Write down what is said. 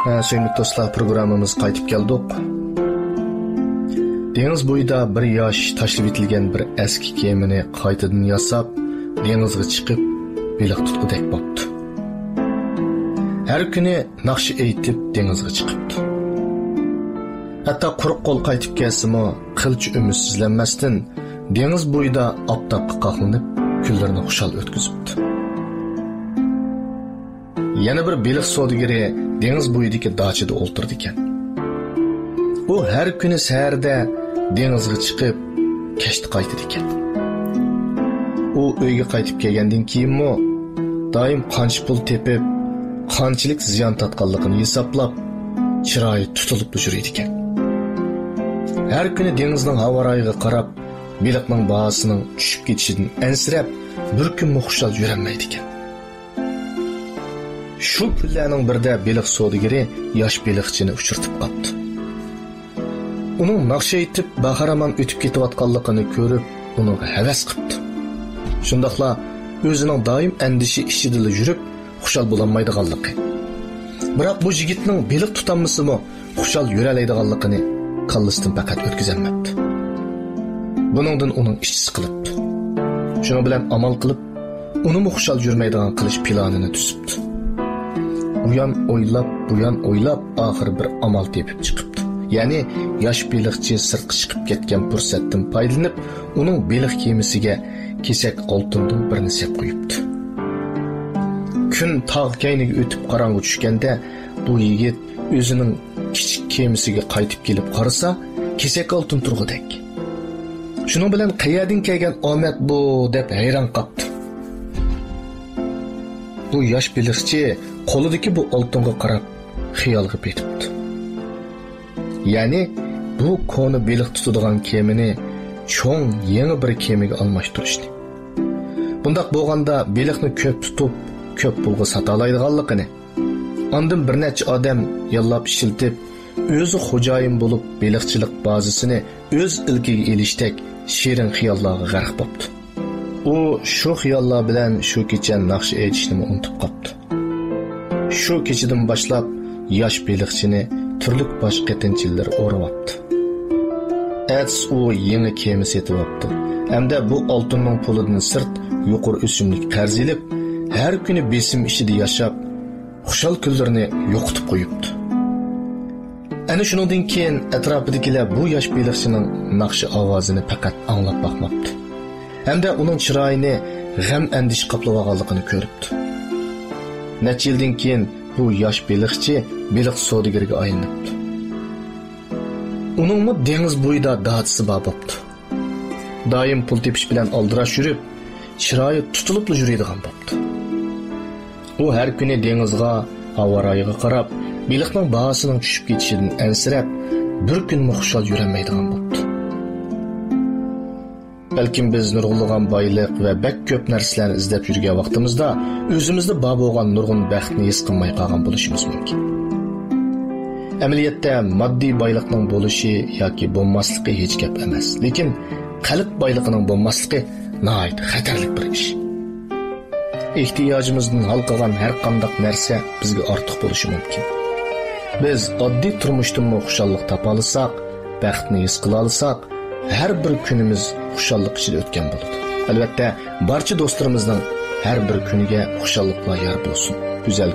Sevgili dostlar, programımız qaytib keldik. Deniz boyida bir yosh tashlab etilgan bir eski kemini qaytadan yasab, dengizga chiqib, baliq tutqudek bo'pti. Har kuni naqshi aytib dengizga chiqibdi. Hatto quruq qo'l qaytib kelsimi, qilch umidsizlanmasdan dengiz bo'yida oftobga qoqlanib, kunlarni xushal o'tkazibdi. Yana bir baliq savdogari dengiz bo'yidagi dachada o'ltirdi ekan. U har kuni saharda dengizga chiqib, kechda qaytadi ekan. U uyga qaytib kelgandan keyinmi doim qancha pul tepib, qanchalik ziyon tatganligini hisoblab, chiroyi tutilib yuradi ekan. Har kuni dengizning havorayiga qarab, baliqning bahosining tushib ketishidan ansirab, bir kun xushal yurolmaydi ekan. Shu kunlarning birida baliq savdogari yosh baliqchini uchirtib qopti. Uning naqsha aytib baharaman o'tib ketayotganligini ko'rib, uni havas qildi. Shundaqla o'zining doim andishi ichida yurib, xushal bo'lolmaydiganligi. Biroq bu yigitning baliq tutanmasimi, xushal yuralaydiganligini qallisdan faqat o'tkazolmabdi. Buningdan uning ichi siqilibdi. Shuni bilan amal qilib, uni xushal yurmaydigan qilish planini tuzibdi. Buyan o'ylab, oxir bir amal tepib chiqibdi. Ya'ni yosh baliqchi sirtqa chiqib ketgan fursatdan foydalanib, uning baliq kemasiga kesak oltindan birini sep qo'yibdi. Kun tog' kayniga o'tib qorong'i tushganda, bu yigit o'zining kichik kemasiga qaytib kelib qarasa, kesak oltin turg'udek. Shuning bilan qayerdan kelgan omad bu deb hayron qoldi. Bu yosh baliqchi qo'lidagi bu oltinga qarab xiyolga petibdi. Ya'ni bu koni baliq tutadigan kemini cho'ng yangi bir kemiga almashtirishdi. Bundaq bo'lganda baliqni ko'p tutib, ko'p pulga sota oladiganligini, ondan bir necha odam yollab ishiltib, o'zi xo'jayin bo'lib baliqchilik bazasini o'z ilkiga elishdek shirin xiyollarga g'arq bo'ldi. U shu xiyollar bilan shu kecha naqsh aytishni unutib qoldi. Shu kechadan boshlab yosh baliqchini turli bosh qatinchilar o'rayapti. U yangi kema setib olibdi. Hamda bu oltinning pulidan sirt yuqori o'simlik qarz olib, har kuni besim ichida yashab, xushal kunlarini yo'qotib qo'yibdi. Ana shundan keyin atrofidagilar bu yosh baliqchining naqshi ovozini faqat anglab boqmabdi. Hamda uning chiroyini g'am andish qoplaganligini ko'ribdi. Necha yildan keyin bu yosh baliqchi baliq savdogariga aylanibdi. Uningmi dengiz bo'yida dachasi bor bo'pti. Doim pul tepish bilan aldirash yurib, chiroyi tutilib yuradigan bo'pti. U har kuni dengizga, havorayiga qarab, baliqning bahosining tushib ketishidan ansirab, bir kun xushal yuramaydigan bo'pti. Balkim biz nurg'ulg'an boylik va bak ko'p narsalarni izlab yurgan vaqtimizda o'zimizda bor bo'lgan nurg'un baxtni his qilmay qolgan bo'lishimiz mumkin. Amaliyotda moddiy boylikning bo'lishi yoki bo'lmasligi hech gap emas, lekin qalb boyligining bo'lmasligi nihoyat xatarli bir ish. Ehtiyojimizdan hal qilgan har qanday narsa bizga ortiq bo'lishi mumkin. Biz oddiy turmushdan xushallik topa olsak, baxtni his qila olsak, har bir kunimiz xushallik ichida o'tgan bo'ladi. Albatta, barcha do'stlarimizning har bir kuniga xushalliklar yor bo'lsin. Go'zal